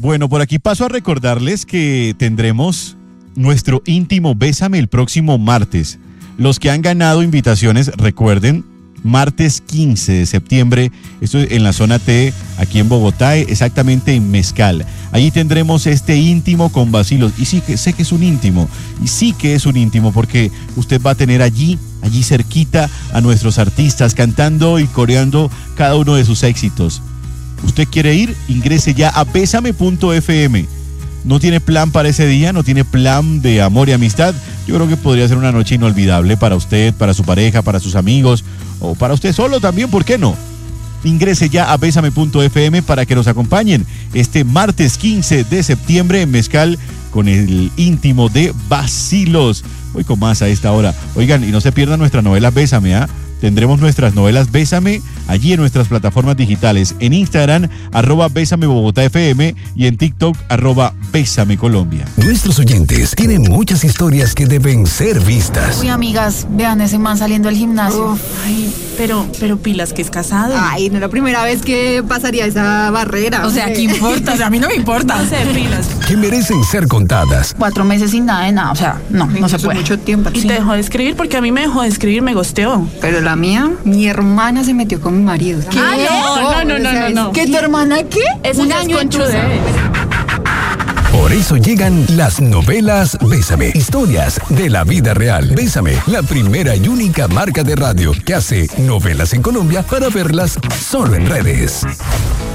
Bueno, por aquí paso a recordarles que tendremos nuestro íntimo Bésame el próximo martes. Los que han ganado invitaciones, recuerden, martes 15 de septiembre, esto es en la zona T, aquí en Bogotá, exactamente en Mezcal. Allí tendremos este íntimo con Bacilos. Y sí que sé que es un íntimo, porque usted va a tener allí cerquita a nuestros artistas cantando y coreando cada uno de sus éxitos. ¿Usted quiere ir? Ingrese ya a besame.fm. ¿No tiene plan para ese día? ¿No tiene plan de amor y amistad? Yo creo que podría ser una noche inolvidable para usted, para su pareja, para sus amigos o para usted solo también, ¿por qué no? Ingrese ya a besame.fm para que nos acompañen este martes 15 de septiembre en Mezcal con el íntimo de Bacilos. Voy con más a esta hora. Oigan, y no se pierdan nuestra novela Bésame, ¿ah? Tendremos nuestras novelas Bésame allí en nuestras plataformas digitales. En Instagram, @BésameBogotáFM y en TikTok, @BésameColombia. Nuestros oyentes tienen muchas historias que deben ser vistas. Uy, amigas, vean ese man saliendo del gimnasio. Uf, ay, pero pilas que es casado. Ay, no es la primera vez que pasaría esa barrera. O sea, ¿qué importa? O sea, a mí no me importa. No sé, pilas. Que merecen ser contadas. 4 meses sin nada de nada, o sea, no se puede. Mucho tiempo. Y te dejó de escribir porque a mí me dejó de escribir, me gosteó. Pero la mía, mi hermana se metió con mi marido. ¿Qué? No. ¿Qué, tu hermana qué? Eso Un ya es año en conchudez. Por eso llegan las novelas Bésame, historias de la vida real. Bésame, la primera y única marca de radio que hace novelas en Colombia para verlas solo en redes.